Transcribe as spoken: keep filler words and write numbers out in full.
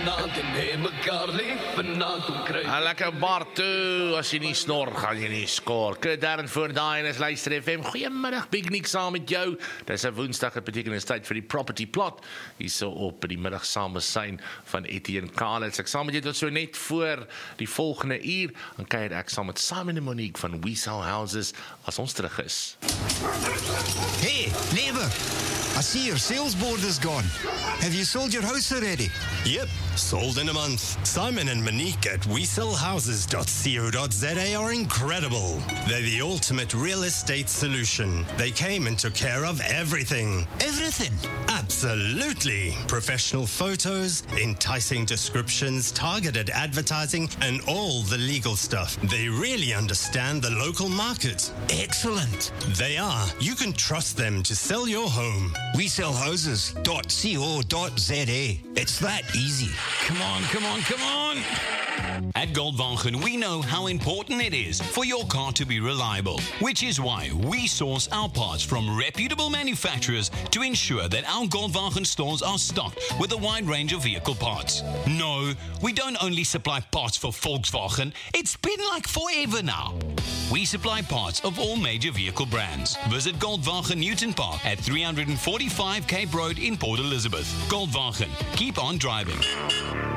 vanaand en neem mekaar lief vanaand kom kry. Ah, lekker Bart toe, as jy nie snor, gaan jy nie skoor. Kurt Darren voor daai en is luister F M. Goeiemiddag, Big Nick saam met jou. Dis 'n Woensdag, dit beteken is tyd vir die Property Plot. Hier so op die middag saam besyn van Etienne Kalitz. Ek saam met jou tot so net voor die volgende uur. Dan kyk ek saam met Simon en Monique van We Sell Houses as ons terug is. Hey, neighbor, I see your sales board is gone. Have you sold your house already? Yep, sold in a month. Simon and Monique at we sell houses dot co dot z a are incredible. They're the ultimate real estate solution. They came and took care of everything. Everything? Absolutely. Professional photos, enticing descriptions, targeted advertising, and all the legal stuff. They really understand the local market. Excellent. They are. You can trust them to sell your home. we sell houses dot co dot z a. It's that easy. Come on, come on, come on. At Goldwagen, we know how important it is for your car to be reliable, which is why we source our parts from reputable manufacturers to ensure that our Goldwagen stores are stocked with a wide range of vehicle parts. No, we don't only supply parts for Volkswagen, it's been like forever now. We supply parts of all major vehicle brands. Visit Goldwagen Newton Park at three forty-five Cape Road in Port Elizabeth. Goldwagen, keep on driving.